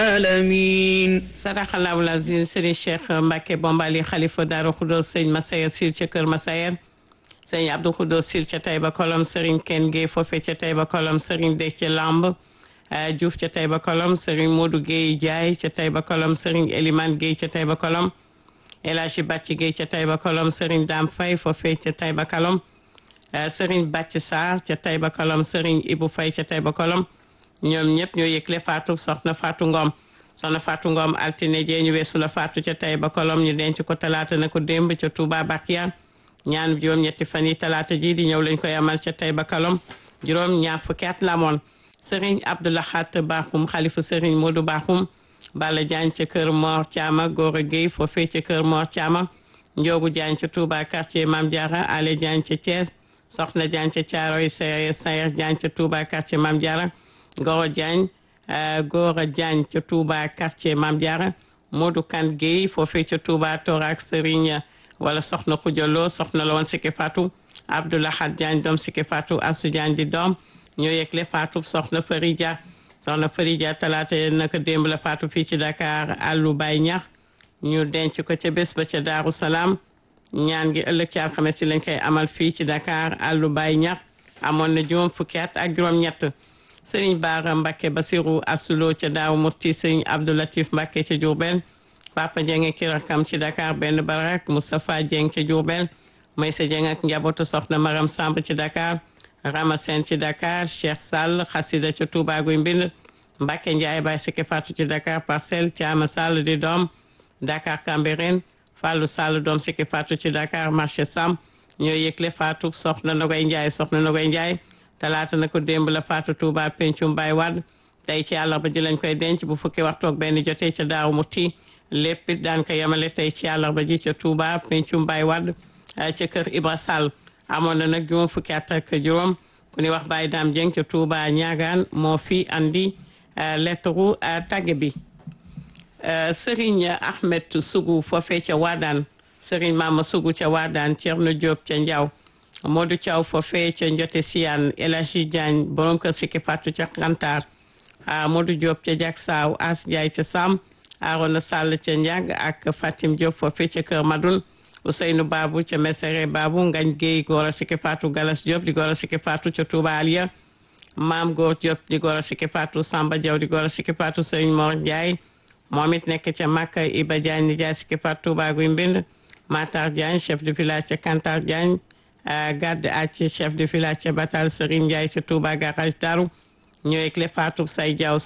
العالمين. sadaxallahu lazim Serigne Cheikh Mbacke Bombali xalifa Daaru Xudoos sëñ Massayer Sil ca Kër Massayer sëñ Abdou Xudoos Sil ca Taïba Kolom Serigne Ken Gueye foofe ca Taïba Kolom Serigne Déthié Lamb Diouf ca Taïba Kolom Serigne Modou Gueye Diaye ca Taïba Kolom Serigne Elimane Gueye ca Taïba Kolom El Hadji Bàcci Gueye ca Taïba Kolom Serigne Dame Faye foofe ca Taïba Kolom Serigne Bàcci Sarr ca Taïba Kolom Serigne Ibou Faye ca Taïba Kolom ñoom ñëpp ñoo yëgle faatu soxna Fatou Ngom soxna Fatou Ngom altine jee ñu weesu la faatu ca Taïba Kolom ñu denc ko talaata na ko démb ca Touba Bakiya ñaan juróom-ñetti fan yi talaata ji di ñëw lañ koy amal ca Taïba Kolom juróom ñaar fukki at la amoon Serigne Abdoulahat Bakhoum xalifu Serigne Modou Bakhoum Balla Diagne ca Kër Mor Thiama Gora Gueye foofee ca Kër Mor Thiama Ndiogu Diagne ca Touba quartier Mame Diarra Ale Diagne ca Thiès soxna Diagne ca Thiaroye Sayer Diagne ca Touba quartier Mame Diarra Goro Diagne Gora Diagne ca Touba quartier Mame Diarra Modou Kane Gueye foofee ca Touba Torak Serigne wala soxna Khoudialo soxna la woon Siki Fatou Abdoulahad Diagne doom Siki Fatou Assou Diagne di doom ñoo yegle Fatou soxna Farija talaata naka démb la Fatou fii ci Dakar àllu bay ñax ñu denc ko ca bés ba ca Daaru Salaam ñaan gi ëllëg ci alxames ci lañ koy amal fii ci Dakar àllu bay ñax amoon na juróom fukki at ak juróom-ñett Sëriñ Baara Mbacke Basiru Asulo ca Daaw Murti Sëriñ Abdoulatif Mbacke ca Diourbel Papa Dieng ak rakam ci Dakar benn barak Moustapha Dieng ca Diourbel Maysa Dieng ak njabootu soxna Maram Samb ci Dakar Rama Sène ci Dakar Cheikh Sall Xasida ca Touba Guy Mbind Mbacke Ndiaye Baye Siki Fatou ci Dakar Parcelles Thiama Sall di doom Dakar Cambérène Fallou Sall doom Siki Fatou ci Dakar marché Sam ñoo yëgle Fatou soxna Nogoy Ndiaye talaata na ko démb la faatu Touba pencum Baye Wade tey ci àllarba ji lañ koy denc bu fukki waxtu ak benn jotee ca Daaru Muti lépp it daan ko yemale tey ci àllarba ji ca Touba pencum Baye Wade ca kër Ibra Sall amoon na nag juróom fukki at ak juróom ku ni wax Baye Dame Dieng ca Touba ñaagaan moo fi andi lettre tagge bi Serigne Ahmed Sougou foofee ca Wadane Serigne Mama Sougou ca Wadane Thierno Diop ca Ndiaw Modou Thiaw foofee ca Njote Siyaan El Hadji Diagne borom kër Siki Fatou ca Kantar Modou Diop ca Jak Saaw As Ndiaye ca Sam Arona Sall ca Ndiag ak Fatim Diop foofee ca Kër Madoun Ousseynou Babou ca Mesere Babou Ngagne Gueye Gora Siki Fatou Galas Diop di Gora Siki Fatou ca Touba Aliya Maam Góor Diop di Gora Siki Fatou Samba Diaw di Gora Siki Fatou Serigne Mor Ndiaye moom it nekk ca Makka Iba Diagne di Ndiaye Siki Fatou Touba Guy Mbind Matar Diagne chef de village ca Kantar Diagne Gadde Acc chef de village ca Batal Serigne Ndiaye ca Touba garage Daru ñëwee ak le Fatou Say Diaw